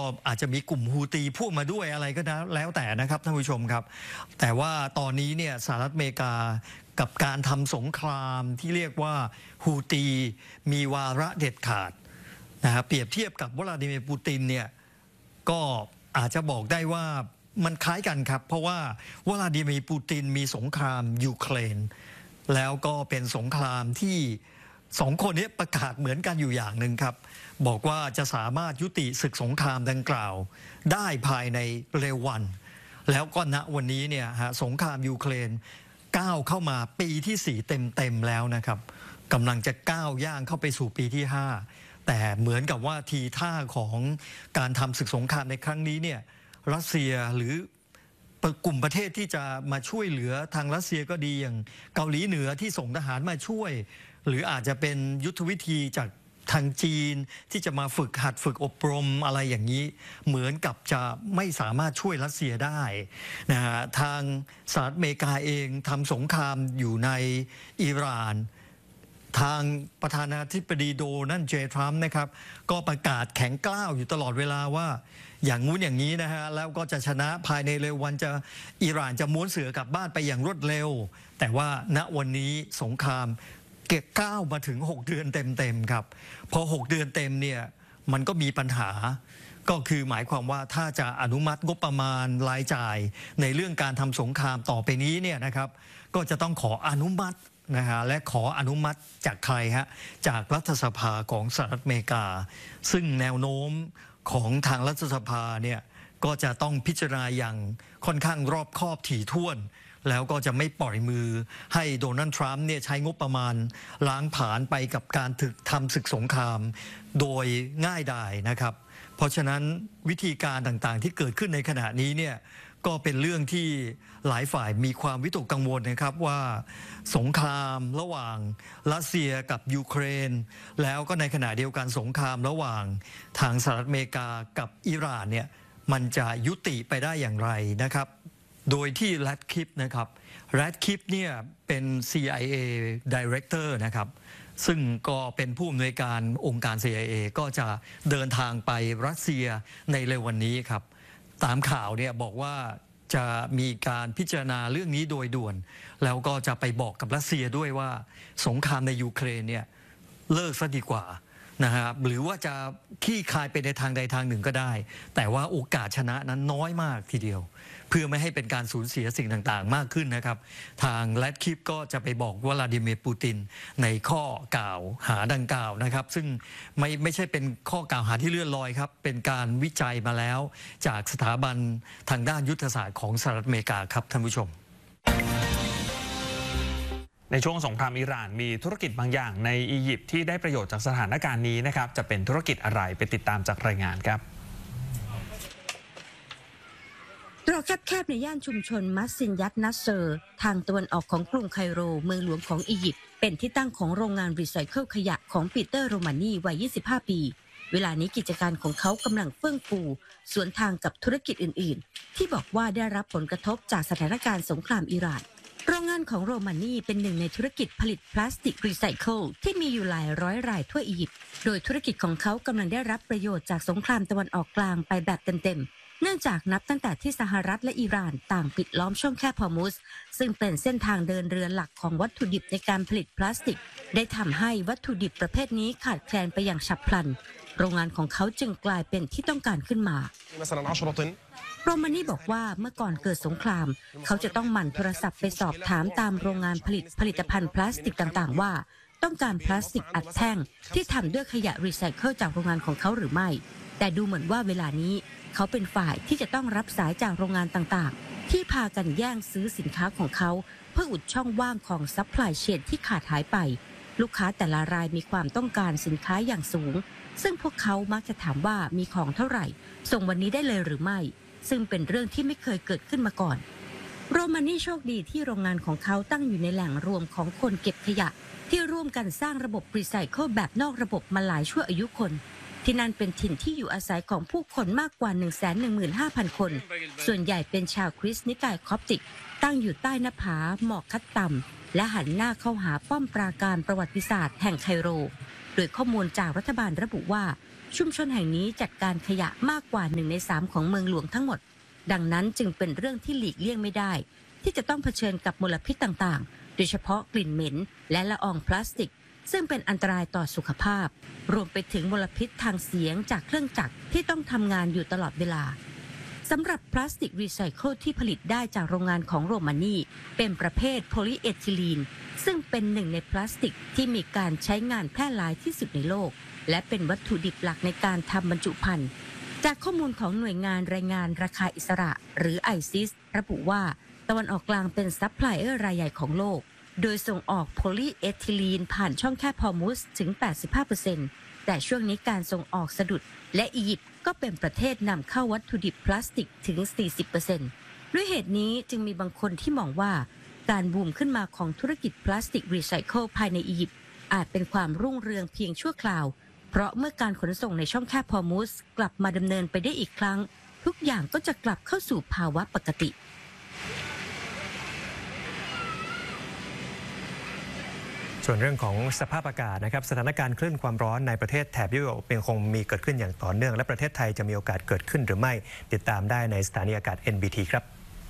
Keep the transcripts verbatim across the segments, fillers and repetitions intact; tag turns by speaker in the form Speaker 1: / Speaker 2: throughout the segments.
Speaker 1: อาจจะมีกลุ่มฮูตีพ่วงมาด้วยอะไรก็แล้วแต่นะครับท่านผู้ชมครับแต่ว่าตอนนี้เนี่ยสหรัฐอเมริกากับการทำสงครามที่เรียกว่าฮูตีมีวาระเด็ดขาดนะครับเปรียบเทียบกับวลาดิเมียร์ปูตินเนี่ยก็อาจจะบอกได้ว่ามันคล้ายกันครับเพราะว่าวลาดิเมียร์ปูตินมีสงครามยูเครนแล้วก็เป็นสงครามที่สองคนนี้ประกาศเหมือนกันอยู่อย่างหนึ่งครับบอกว่าจะสามารถยุติศึกสงครามดังกล่าวได้ภายในเร็ววันแล้วก็ณวันนี้เนี่ยฮะสงครามยูเครนก้าวเข้ามาปีที่สี่เต็มๆแล้วนะครับกำลังจะก้าวย่างเข้าไปสู่ปีที่ห้าแต่เหมือนกับว่าทีท่าของการทำศึกสงครามในครั้งนี้เนี่ยรัสเซียหรือกลุ่มประเทศที่จะมาช่วยเหลือทางรัสเซียก็ดีอย่างเกาหลีเหนือที่ส่งทหารมาช่วยหรืออาจจะเป็นยุทธวิธีจากทางจีนที่จะมาฝึกหัดฝึกอบรมอะไรอย่างนี้เหมือนกับจะไม่สามารถช่วยรัสเซียได้นะฮะทางสหรัฐอเมริกาเองทำสงครามอยู่ในอิหร่านทางประธานาธิบดีโดนัลด์เจทรัมป์นะครับก็ประกาศแข็งกร้าวอยู่ตลอดเวลาว่าอย่างงู้นอย่างนี้นะฮะแล้วก็จะชนะภายในเร็ววันจะอิหร่านจะม้วนเสือกลับบ้านไปอย่างรวดเร็วแต่ว่าณวันนี้สงครามเก็บก้าวมาถึงหกเดือนเต็มๆครับพอหกเดือนเต็มเนี่ยมันก็มีปัญหาก็คือหมายความว่าถ้าจะอนุมัติงบประมาณรายจ่ายในเรื่องการทำสงครามต่อไปนี้เนี่ยนะครับก็จะต้องขออนุมัตินะฮะและขออนุมัติจากใครฮะจากรัฐสภาของสหรัฐอเมริกาซึ่งแนวโน้มของทางรัฐสภาเนี่ยก็จะต้องพิจารณาอย่างค่อนข้างรอบคอบถี่ถ้วนแล้วก็จะไม่ปล่อยมือให้โดนัลด์ทรัมป์เนี่ยใช้งบประมาณล้างผลาญไปกับการถึกทำศึกสงครามโดยง่ายดายนะครับเพราะฉะนั้นวิธีการต่างๆที่เกิดขึ้นในขณะนี้เนี่ยก็เป็นเรื่องที่หลายฝ่ายมีความวิตกกังวลนะครับว่าสงครามระหว่างรัสเซียกับยูเครนแล้วก็ในขณะเดียวกันสงครามระหว่างทางสหรัฐอเมริกากับอิหร่านเนี่ยมันจะยุติไปได้อย่างไรนะครับโดยที่แรดคลิปนะครับแรดคลิปเนี่ยเป็น ซี ไอ เอ Director นะครับซึ่งก็เป็นผู้อำนวยการองค์การ ซี ไอ เอ ก็จะเดินทางไปรัสเซียในเร็ววันนี้ครับตามข่าวเนี่ยบอกว่าจะมีการพิจารณาเรื่องนี้โดยด่วนแล้วก็จะไปบอกกับรัสเซียด้วยว่าสงครามในยูเครนเนี่ยเลิกซะดีกว่านะครับหรือว่าจะคลี่คลายไปในทางใดทางหนึ่งก็ได้แต่ว่าโอกาสชนะนั้นน้อยมากทีเดียวเพื่อไม่ให้เป็นการสูญเสียสิ่งต่างๆมากขึ้นนะครับทางแรดคลิปก็จะไปบอกวลาดิเมียร์ปูตินในข้อกล่าวหาดังกล่าวนะครับซึ่งไม่ไม่ใช่เป็นข้อกล่าวหาที่เลื่อนลอยครับเป็นการวิจัยมาแล้วจากสถาบันทางด้านยุทธศาสตร์ของสหรัฐอเมริกาครับท่านผู้ชม
Speaker 2: ในช่วงสงครามอิหร่านมีธุรกิจบางอย่างในอียิปต์ที่ได้ประโยชน์จากสถานการณ์นี้นะครับจะเป็นธุรกิจอะไรไปติดตามจากรายงานครับ
Speaker 3: ตรอกแคบๆในย่านชุมชนมัสซินยัตนัสเซอร์ทางตะวันออกของกรุงไคโรเมืองหลวงของอียิปต์เป็นที่ตั้งของโรงงานรีไซเคิลขยะของปีเตอร์โรมานีวัยยี่สิบห้าปีเวลานี้กิจการของเขากำลังเฟื่องฟูสวนทางกับธุรกิจอื่นๆที่บอกว่าได้รับผลกระทบจากสถานการณ์สงครามอิหร่านโรงงานของโรมานีเป็นหนึ่งในธุรกิจผลิตพลาสติกรีไซเคิลที่มีอยู่หลายร้อยรายทั่วอียิปต์โดยธุรกิจของเขากำลังได้รับประโยชน์จากสงครามตะวันออกกลางไปแบบเต็มๆเนื่องจากนับตั้งแต่ที่สหรัฐและอิหร่านต่างปิดล้อมช่องแคบฮอร์มุซซึ่งเป็นเส้นทางเดินเรือหลักของวัตถุดิบในการผลิตพลาสติกได้ทำให้วัตถุดิบประเภทนี้ขาดแคลนไปอย่างฉับพลันโรงงานของเขาจึงกลายเป็นที่ต้องการขึ้นมาโรมานีบอกว่าเมื่อก่อนเกิดสงครามเขาจะต้องหมั่นโทรศัพท์ไปสอบถามตามโรงงานผลิตผลิตภัณฑ์พลาสติกต่างๆว่าต้องการพลาสติกอัดแท่งที่ทำด้วยขยะรีไซเคิลจากโรงงานของเขาหรือไม่แต่ดูเหมือนว่าเวลานี้เขาเป็นฝ่ายที่จะต้องรับสายจากโรงงานต่างๆที่พากันแย่งซื้อสินค้าของเขาเพื่ออุดช่องว่างของซัพพลายเชนที่ขาดหายไปลูกค้าแต่ละรายมีความต้องการสินค้าอย่างสูงซึ่งพวกเขามักจะถามว่ามีของเท่าไหร่ส่งวันนี้ได้เลยหรือไม่ซึ่งเป็นเรื่องที่ไม่เคยเกิดขึ้นมาก่อนโรมานีโชคดีที่โรงงานของเขาตั้งอยู่ในแหล่งรวมของคนเก็บขยะที่ร่วมกันสร้างระบบรีไซเคิลแบบนอกระบบมาหลายชั่วอายุคนที่นั่นเป็นถิ่นที่อยู่อาศัยของผู้คนมากกว่า หนึ่งแสนหนึ่งหมื่นห้าพัน คนส่วนใหญ่เป็นชาวคริสต์นิกายคอปติกตั้งอยู่ใต้หน้าผาหมอกคัดต่ำและหันหน้าเข้าหาป้อมปราการประวัติศาสตร์แห่งไคโรโดยข้อมูลจากรัฐบาลระบุว่าชุมชนแห่งนี้จัดการขยะมากกว่าหนึ่งในสามของเมืองหลวงทั้งหมดดังนั้นจึงเป็นเรื่องที่หลีกเลี่ยงไม่ได้ที่จะต้องเผชิญกับมลพิษต่างๆโดยเฉพาะกลิ่นเหม็นและละอองพลาสติกซึ่งเป็นอันตรายต่อสุขภาพรวมไปถึงมลพิษทางเสียงจากเครื่องจักรที่ต้องทำงานอยู่ตลอดเวลาสำหรับพลาสติกรีไซเคิลที่ผลิตได้จากโรงงานของโรมานีเป็นประเภทโพลีเอทิลีนซึ่งเป็นหนึ่งในพลาสติกที่มีการใช้งานแพร่หลายที่สุดในโลกและเป็นวัตถุดิบหลักในการทำบรรจุภัณฑ์จากข้อมูลของหน่วยงานรายงานราคาอิสระหรือ ไอ ซี เอส ระบุว่าตะวันออกกลางเป็นซัพพลายเออร์รายใหญ่ของโลกโดยส่งออกโพลีเอทิลีนผ่านช่องแคบฮอร์มุสถึง แปดสิบห้าเปอร์เซ็นต์ แต่ช่วงนี้การส่งออกสะดุดและอียิปต์ก็เป็นประเทศนำเข้าวัตถุดิบพลาสติกถึง สี่สิบเปอร์เซ็นต์ ด้วยเหตุนี้จึงมีบางคนที่มองว่าการบูมขึ้นมาของธุรกิจพลาสติกรีไซเคิลภายในอียิปต์อาจเป็นความรุ่งเรืองเพียงชั่วคราวเพราะเมื่อการขนส่งในช่องแคบฮอร์มุสกลับมาดำเนินไปได้อีกครั้งทุกอย่างก็จะกลับเข้าสู่ภาวะปกติ
Speaker 4: ส่วนเรื่องของสภาพอากาศนะครับสถานการณ์คลื่นความร้อนในประเทศแถบยุโรปยังคงมีเกิดขึ้นอย่างต่อเนื่องและประเทศไทยจะมีโอกาสเกิดขึ้นหรือไม่ติดตามได้ในสถานีอากาศ เอ็น บี ที ครับ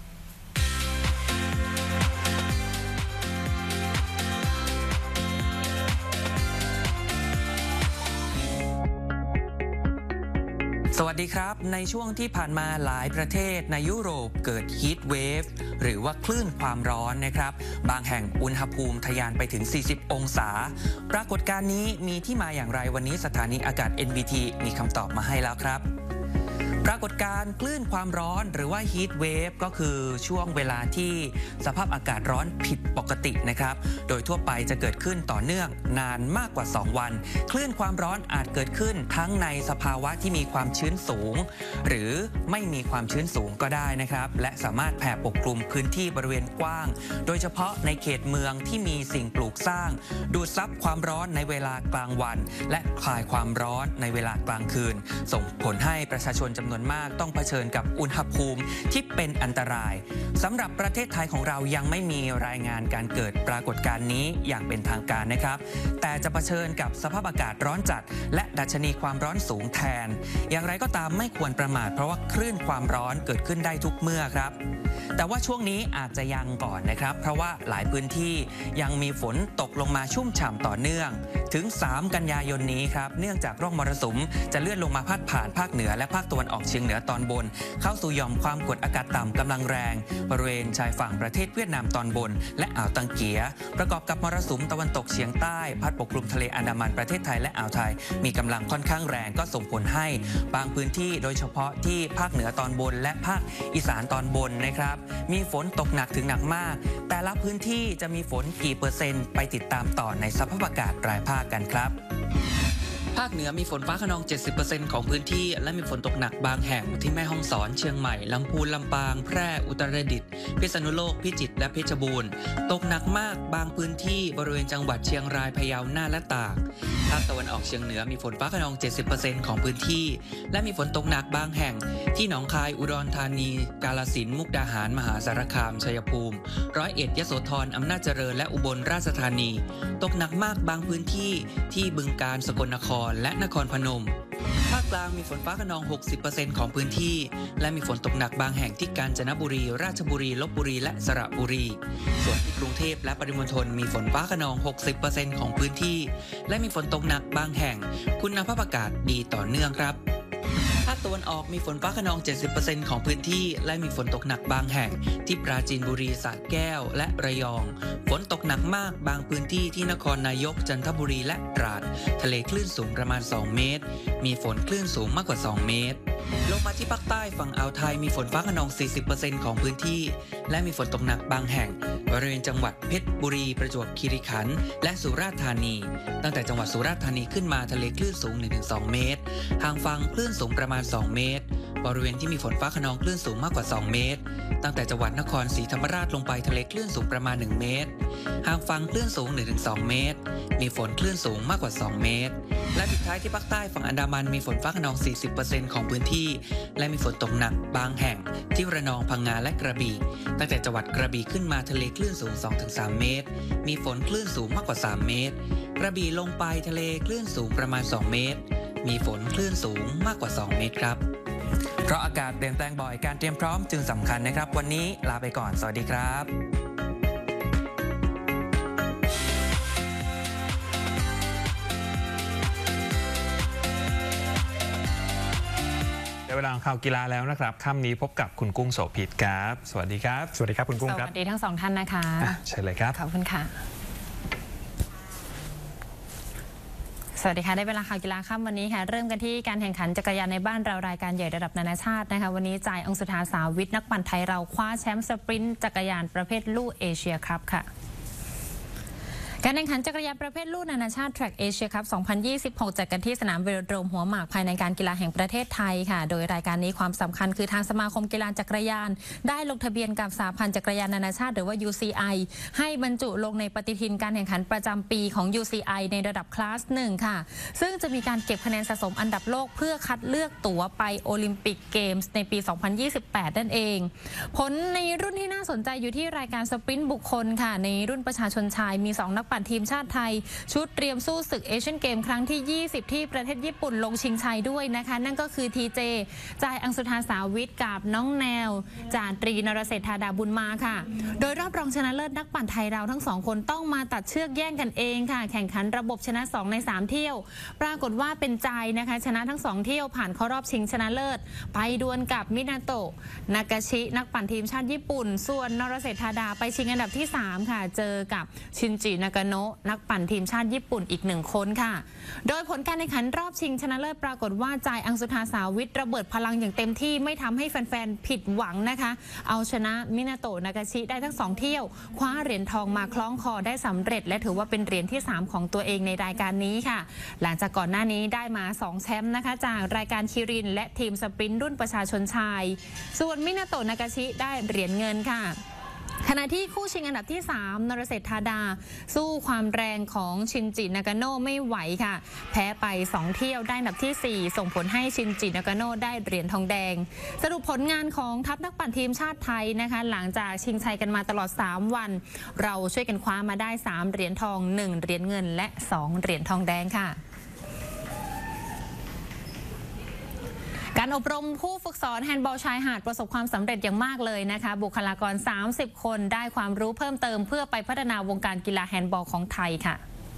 Speaker 5: สวัสดีครับในช่วงที่ผ่านมาหลายประเทศในยุโรปเกิดฮีทเวฟหรือว่าคลื่นความร้อนนะครับบางแห่งอุณหภูมิทะยานไปถึงสี่สิบองศาปรากฏการณ์นี้มีที่มาอย่างไรวันนี้สถานีอากาศ เอ็น บี ที มีคำตอบมาให้แล้วครับปรากฏการณ์คลื่นความร้อนหรือว่าฮีทเวฟก็คือช่วงเวลาที่สภาพอากาศร้อนผิดปกตินะครับโดยทั่วไปจะเกิดขึ้นต่อเนื่องนานมากกว่าสองวันคลื่นความร้อนอาจเกิดขึ้นทั้งในสภาวะที่มีความชื้นสูงหรือไม่มีความชื้นสูงก็ได้นะครับและสามารถแผ่ปกคลุมพื้นที่บริเวณกว้างโดยเฉพาะในเขตเมืองที่มีสิ่งปลูกสร้างดูดซับความร้อนในเวลากลางวันและคลายความร้อนในเวลากลางคืนส่งผลให้ประชาชนจำนวนมากต้องเผชิญกับอุณหภูมิที่เป็นอันตรายสำหรับประเทศไทยของเรายังไม่มีรายงานการเกิดปรากฏการณ์นี้อย่างเป็นทางการนะครับแต่จะเผชิญกับสภาพอากาศร้อนจัดและดัชนีความร้อนสูงแทนอย่างไรก็ตามไม่ควรประมาทเพราะว่าคลื่นความร้อนเกิดขึ้นได้ทุกเมื่อครับแต่ว่าช่วงนี้อาจจะยังก่อนนะครับเพราะว่าหลายพื้นที่ยังมีฝนตกลงมาชุ่มฉ่ำต่อเนื่องถึงสามกันยายนนี้ครับเนื่องจากร่องมรสุมจะเลื่อนลงมาพาดผ่านภาคเหนือและภาคตะวันออกเฉียงเหนือตอนบนเข้าสู่หย่อมความกดอากาศต่ำกำลังแรงบริเวณชายฝั่งประเทศเวียดนามตอนบนและอ่าวตังเกียประกอบกับมรสุมตะวันตกเฉียงใต้พัดปกคลุมทะเลอันดามันประเทศไทยและอ่าวไทยมีกำลังค่อนข้างแรงก็ส่งผลให้บางพื้นที่โดยเฉพาะที่ภาคเหนือตอนบนและภาคอีสานตอนบนนะครับมีฝนตกหนักถึงหนักมากแต่ละพื้นที่จะมีฝนกี่เปอร์เซ็นต์ไปติดตามต่อในสภาพอากาศรายภาคกันครับภาคเหนือมีฝนฟ้าคะนอง เจ็ดสิบเปอร์เซ็นต์ ของพื้นที่และมีฝนตกหนักบางแห่งที่แม่ฮ่องสอนเชียงใหม่ลำพูนลำปางแพร่อุตรดิตถ์พิษณุโลกพิจิตรและเพชรบูรณ์ตกหนักมากบางพื้นที่บริเวณจังหวัดเชียงรายพะเยาน่านและตากภาคตะวันออกเฉียงเหนือมีฝนฟ้าคะนอง เจ็ดสิบเปอร์เซ็นต์ ของพื้นที่และมีฝนตกหนักบางแห่งที่หนองคายอุดรธานีกาฬสินธุ์มุกดาหารมหาสารคามชัยภูมิร้อยเอ็ดยโสธรอำนาจเจริญและอุบลราชธานีตกหนักมากบางพื้นที่ที่บึงกาฬสกลนครและนครพนมภาคกลางมีฝนฟ้าคะนอง หกสิบเปอร์เซ็นต์ ของพื้นที่และมีฝนตกหนักบางแห่งที่กาญจนบุรีราชบุรีลพบุรีและสระบุรีส่วนที่กรุงเทพและปริมณฑลมีฝนฟ้าคะนอง หกสิบเปอร์เซ็นต์ ของพื้นที่และมีฝนตกหนักบางแห่งคุณภาพอากาศดีต่อเนื่องครับภาคตะวันออกมีฝนฟ้าคะนอง เจ็ดสิบเปอร์เซ็นต์ ของพื้นที่และมีฝนตกหนักบางแห่งที่ปราจีนบุรีสระแก้วและระยองฝนตกหนักมากบางพื้นที่ที่นครนายกจันทบุรีและตราดทะเลคลื่นสูงประมาณสองเมตรมีฝนคลื่นสูงมากกว่าสองเมตรลงมาที่ภาคใต้ฝั่งอ่าวไทยมีฝนฟ้าคะนอง สี่สิบเปอร์เซ็นต์ ของพื้นที่และมีฝนตกหนักบางแห่งบริเวณจังหวัดเพชรบุรีประจวบคีรีขันธ์และสุราษฎร์ธานีตั้งแต่จังหวัดสุราษฎร์ธานีขึ้นมาทะเลคลื่นสูง หนึ่งถึงสอง เมตรห่างฝั่งคลื่นสูงประมาณสองเมตรบริเวณที่มีฝนฟ้าคะนองคลื่นสูงมากกว่าสองเมตรตั้งแต่จังหวัดนครศรีธรรมราชลงไปทะเลคลื่นสูงประมาณหนึ่งเมตรห่างฝั่งคลื่นสูง หนึ่งถึงสอง เมตรมีฝนคลื่นสูงมากกว่าสองเมตรและปิดท้ายที่ภาคใต้ฝั่งอันดามันมีฝนฟ้าคะนอง สี่สิบเปอร์เซ็นต์ ของพื้นที่และมีฝนตกหนักบางแห่งที่ระนองพังงาและกระบี่ตั้งแต่จังหวัดกระบี่ขึ้นมาทะเลคลื่นสูง สองถึงสาม เมตรมีฝนคลื่นสูงมากกว่าสามเมตรกระบี่ลงไปทะเลคลื่นสูงประมาณสองเมตรมีฝนคลื่นสูงมากกว่าสองเมตรครับเพราะอากาศเปลี่ยนแปลงบ่อยการเตรียมพร้อมจึงสำคัญนะครับวันนี้ลาไปก่อนสวัสดีครับ
Speaker 2: เวลาของข่าวกีฬาแล้วนะครับค่ำนี้พบกับคุณกุ้งโสภิตครับสวัสดีครับ
Speaker 4: สวัสดีครับคุณกุ้งครับ
Speaker 6: สวัสดีทั้งสองท่านนะคะ
Speaker 2: เชิญเลยครับ
Speaker 6: ขอบคุณค่ะสวัสดีค่ะได้เวลาข่าวกีฬาค่ำวันนี้ค่ะเริ่มกันที่การแข่งขันจักรยานในบ้านเรารายการใหญ่ระดับนานาชาตินะคะวันนี้จ่ายองสุธาสาวิทนักปั่นไทยเราคว้าแชมป์สปรินต์จักรยานประเภทลู่เอเชียครับค่ะการแข่งขันจักรยานประเภทลู่นานาชาติ Track Asia Cup สองพันยี่สิบหก จัดกันที่สนามเวโรโดรมหัวหมากภายในการกีฬาแห่งประเทศไทยค่ะโดยรายการนี้ความสำคัญคือทางสมาคมกีฬาจักรยานได้ลงทะเบียนกับสหพันธ์จักรยานนานาชาติหรือว่า ยู ซี ไอ ให้บรรจุลงในปฏิทินการแข่งขันประจำปีของ ยู ซี ไอ ในระดับคลาสหนึ่งค่ะซึ่งจะมีการเก็บคะแนนสะสมอันดับโลกเพื่อคัดเลือกตั๋วไปโอลิมปิกเกมส์ในปี สองพันยี่สิบแปด นั่นเองผลในรุ่นที่น่าสนใจอยู่ที่รายการสปรินต์บุคคลค่ะในรุ่นประชาชนชายมีสองนักปั่นทีมชาติไทยชุดเตรียมสู้ศึกเอเชียนเกมครั้งที่ยี่สิบที่ประเทศญี่ปุ่นลงชิงชัยด้วยนะคะนั่นก็คือทีเจจ่ายอังสุธาสาวิทกับน้องแนวจาตรีนรเศรษฐาดาบุญมาค่ะโดยรอบรองชนะเลิศนักปั่นไทยเราทั้งสองคนต้องมาตัดเชือกแย่งกันเองค่ะแข่งขันระบบชนะสองในสามเที่ยวปรากฏว่าเป็นใจนะคะชนะทั้งสองเที่ยวผ่านเข้ารอบชิงชนะเลิศไปดวลกับมินาโตะนากาชินักปั่นทีมชาติญี่ปุ่นส่วนนรเศรษฐาดาไปชิงอันดับที่สามค่ะเจอกับชินจินากาโนะนักปั่นทีมชาติญี่ปุ่นอีกหนึ่งคนค่ะโดยผลการแข่งขันรอบชิงชนะเลิศปรากฏว่าจ่ายอังสุธาสาวิทระเบิดพลังอย่างเต็มที่ไม่ทำให้แฟนๆผิดหวังนะคะเอาชนะมินาโตะนากาชิได้ทั้งสองเที่ยวคว้าเหรียญทองมาคล้องคอได้สำเร็จและถือว่าเป็นเหรียญที่สามของตัวเองในรายการนี้ค่ะหลังจากก่อนหน้านี้ได้มาสองแชมป์นะคะจากรายการคิรินและทีมสปรินต์รุ่นประชาชนชายส่วนมินาโตะนากาชิได้เหรียญเงินค่ะขณะที่คู่ชิงอันดับที่สามนรเศรษฐาดาสู้ความแรงของชินจินากาโนะไม่ไหวค่ะแพ้ไปสองเที่ยวได้อันดับที่สี่ส่งผลให้ชินจินากาโนะได้เหรียญทองแดงสรุปผลงานของทัพนักปั่นทีมชาติไทยนะคะหลังจากชิงชัยกันมาตลอดสามวันเราช่วยกันคว้ามาได้สามเหรียญทองหนึ่งเหรียญเงินและสองเหรียญทองแดงค่ะการอบรมผู้ฝึกสอนแฮนด์บอลชายหาดประสบความสำเร็จอย่างมากเลยนะคะบุคลากรสามสิบคนได้ความรู้เพิ่มเติมเพื่อไปพัฒนาวงการกีฬาแฮนด์บอลของไทยค่ะ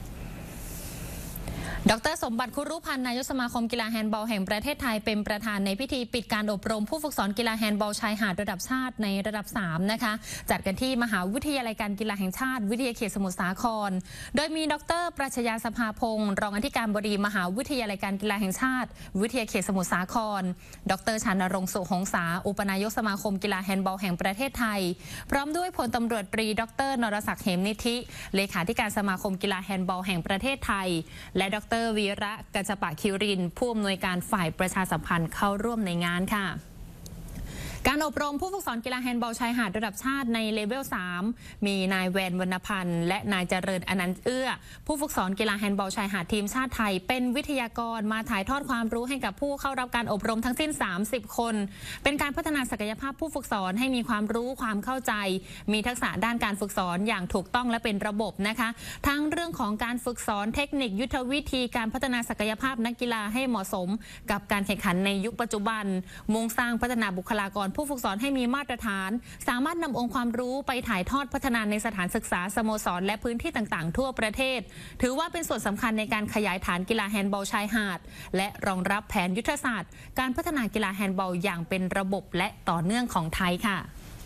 Speaker 6: ดร.สมบัติคุรุพันธ์นายกสมาคมกีฬาแฮนด์บอลแห่งประเทศไทยเป็นประธานในพิธีปิดการอบรมผู้ฝึกสอนกีฬาแฮนด์บอลชายหาดระดับชาติในระดับสามนะคะจัดกันที่มหาวิทยาลัยการกีฬาแห่งชาติวิทยาเขตสมุทรสาครโดยมีดร.ปรัชญาสภาพงศ์รองอธิการบดีมหาวิทยาลัยการกีฬาแห่งชาติวิทยาเขตสมุทรสาครดร.ชานรงค์สุหงษาอุปนายกสมาคมกีฬาแฮนด์บอลแห่งประเทศไทยพร้อมด้วยพลตำรวจตรีดร.นรศักดิ์เหมนิธิเลขาธิการสมาคมกีฬาแฮนด์บอลแห่งประเทศไทยและดร.วีระกัจจปะคิรินผู้อำนวยการฝ่ายประชาสัมพันธ์เข้าร่วมในงานค่ะการอบรมผู้ฝึกสอนกีฬาแฮนด์บอลชายหาดระดับชาติในเลเวลสามมีนายแวนวรรณพันธ์และนายเจริญอนันต์เอื้อผู้ฝึกสอนกีฬาแฮนด์บอลชายหาดทีมชาติไทยเป็นวิทยากรมาถ่ายทอดความรู้ให้กับผู้เข้ารับการอบรมทั้งสิ้นสามสิบคนเป็นการพัฒนาศักยภาพผู้ฝึกสอนให้มีความรู้ความเข้าใจมีทักษะด้านการฝึกสอนอย่างถูกต้องและเป็นระบบนะคะทั้งเรื่องของการฝึกสอนเทคนิคยุทธวิธีการพัฒนาศักยภาพนักกีฬาให้เหมาะสมกับการแข่งขันในยุคปัจจุบันมุ่งสร้างพัฒนาบุคลากรผู้ฝึกสอนให้มีมาตรฐานสามารถนำองค์ความรู้ไปถ่ายทอดพัฒนาในสถานศึกษาสโมสรและพื้นที่ต่างๆทั่วประเทศถือว่าเป็นส่วนสำคัญในการขยายฐานกีฬาแฮนด์บอลชายหาดและรองรับแผนยุทธศาสตร์การพัฒนากีฬาแฮนด์บอลอย่างเป็นระบบและต่อเนื่องของไทยค่ะ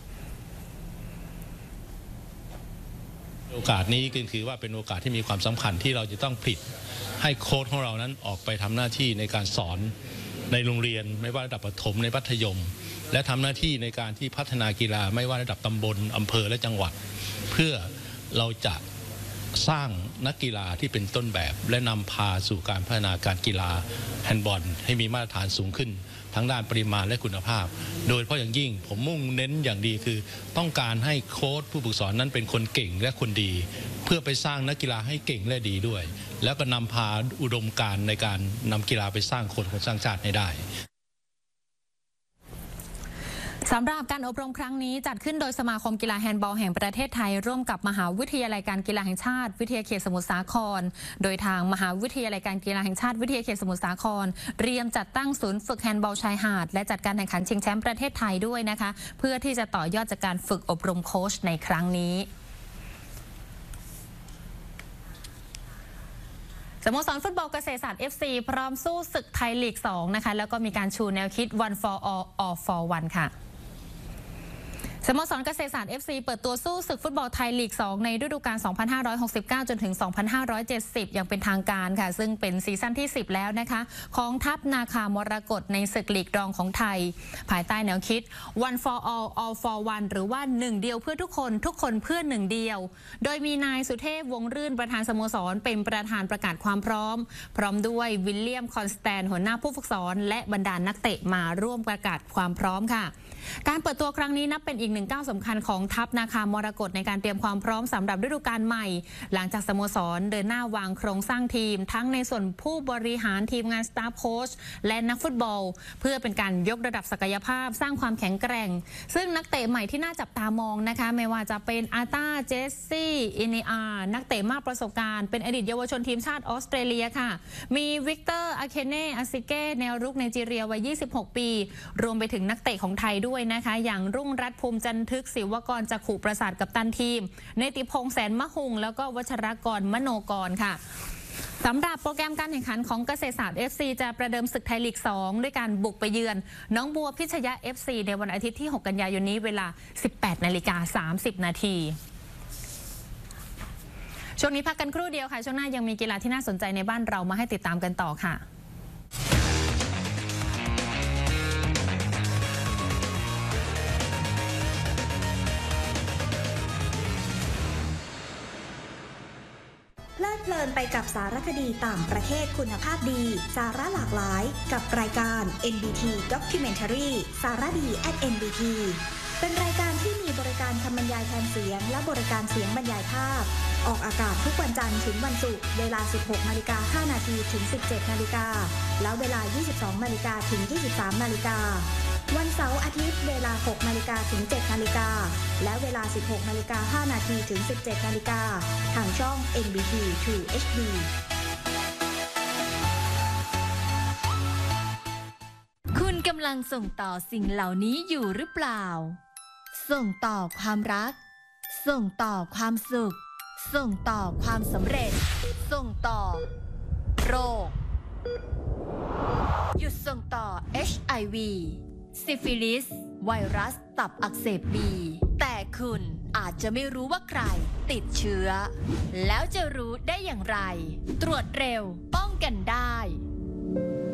Speaker 7: โอกาสนี้ก็คือว่าเป็นโอกาสที่มีความสำคัญที่เราจะต้องผลิตให้โค้ชของเรานั้นออกไปทำหน้าที่ในการสอนในโรงเรียนไม่ว่าระดับประถมในมัธยมและทำหน้าที่ในการที่พัฒนากีฬาไม่ว่าระดับตำบลอำเภอและจังหวัดเพื่อเราจะสร้างนักกีฬาที่เป็นต้นแบบและนำพาสู่การพัฒนาการกีฬาแฮนด์บอลให้มีมาตรฐานสูงขึ้นทั้งด้านปริมาณและคุณภาพโดยเฉพาะอย่างยิ่งผมมุ่งเน้นอย่างดีคือต้องการให้โค้ชผู้ฝึกสอนนั้นเป็นคนเก่งและคนดีเพื่อไปสร้างนักกีฬาให้เก่งและดีด้วยแล้วก็นำพาอุดมการณ์ในการนำกีฬาไปสร้างคนคนสร้างชาติให้ได้
Speaker 6: สำหรับการอบรมครั้งนี้จัดขึ้นโดยสมาคมกีฬาแฮนด์บอลแห่งประเทศไทยร่วมกับมหาวิทยาลัยการกีฬาแห่งชาติวิทยาเขตสมุทรสาครโดยทางมหาวิทยาลัยการกีฬาแห่งชาติวิทยาเขตสมุทรสาครเตรียมจัดตั้งศูนย์ฝึกแฮนด์บอลชายหาดและจัดการแข่งขันชิงแชมป์ประเทศไทยด้วยนะคะเพื่อที่จะต่อยอดจากการฝึกอบรมโค้ชในครั้งนี้สโมสรฟุตบอลเกษตรศาสตร์ เอฟ ซี พร้อมสู้ศึกไทยลีก สอง นะคะแล้วก็มีการชูแนวคิด one for all all for one ค่ะสโมสรเกษตรศาสตร์ เอฟ ซี เปิดตัวสู้ศึกฟุตบอลไทยลีก สอง ในฤดูกาล สองพันห้าร้อยหกสิบเก้า จนถึง สองพันห้าร้อยเจ็ดสิบ อย่างเป็นทางการค่ะซึ่งเป็นซีซั่นที่ สิบ แล้วนะคะของทัพนาคามรกตในศึกลีกรองของไทยภายใต้แนวคิด one for all all for one หรือว่าหนึ่งเดียวเพื่อทุกคนทุกคนเพื่อหนึ่งเดียวโดยมีนายสุเทพวงรื่นประธานสโมสรเป็นประธานประกาศความพร้อมพร้อมด้วยวิลเลียมคอนสแตนหัวหน้าผู้ฝึกสอนและบรรดานักเตะมาร่วมประกาศความพร้อมค่ะการเปิดตัวครั้งนี้นับเป็นอีกหนึ่งก้าวสำคัญของทัพนาคามรกตในการเตรียมความพร้อมสำหรับฤดูกาลใหม่หลังจากสโมสรเดินหน้าวางโครงสร้างทีมทั้งในส่วนผู้บริหารทีมงานสตาฟโค้ชและนักฟุตบอลเพื่อเป็นการยกระดับศักยภาพสร้างความแข็งแกร่งซึ่งนักเตะใหม่ที่น่าจับตามองนะคะไม่ว่าจะเป็นอาตาเจสซี่อินิอานักเตะมากประสบการณ์เป็นอดีตเยาวชนทีมชาติออสเตรเลียค่ะมีวิกเตอร์อาเคเน่อาซิเก้แนวรุกไนจีเรียวัยยี่สิบหกปีรวมไปถึงนักเตะของไทยด้วยนะคะอย่างรุ่งรัตน์ภูมิจันทึกศิวกรจักขุประสาทกัปตันทีมเนติพงษ์แสนมะหุงแล้วก็วชรกรมโนกรค่ะสำหรับโปรแกรมการแข่งขันของเกษตรศาสตร์ เอฟ ซี จะประเดิมศึกไทยลีก สอง ด้วยการบุกไปเยือนน้องบัวพิชยะ เอฟ ซี ในวันอาทิตย์ที่หกกันยายนนี้เวลา สิบแปดนาฬิกาสามสิบนาทีช่วงนี้พักกันครู่เดียวค่ะช่วงหน้ายังมีกีฬาที่น่าสนใจในบ้านเรามาให้ติดตามกันต่อค่ะ
Speaker 8: เพลิดเพลินไปกับสารคดีต่างประเทศคุณภาพดีสาระหลากหลายกับรายการ เอ็น บี ที Documentary สารดี at เอ็น บี ที เป็นรายการที่มีบริการคำบรรยายแทนเสียงและบริการเสียงบรรยายภาพออกอากาศทุกวันจันทร์ถึงวันศุกร์เวลา สิบหกนาฬิกาห้านาทีถึง สิบเจ็ดนาฬิกาแล้วเวลา ยี่สิบสองนาฬิกาถึง ยี่สิบสามนาฬิกาวันเสาร์อาทิตย์เวลา หกนาฬิกาถึง เจ็ดนาฬิกาและเวลา สิบหกนาฬิกาห้านาทีถึง สิบเจ็ดนาฬิกาทางช่อง เอ็น บี ที ทู เอช ดี
Speaker 9: คุณกำลังส่งต่อสิ่งเหล่านี้อยู่หรือเปล่าส่งต่อความรักส่งต่อความสุขส่งต่อความสำเร็จส่งต่อโรคหยุดส่งต่อ เอช ไอ วี ซิฟิลิสไวรัสตับอักเสบบีแต่คุณอาจจะไม่รู้ว่าใครติดเชื้อแล้วจะรู้ได้อย่างไรตรวจเร็วป้องกันได้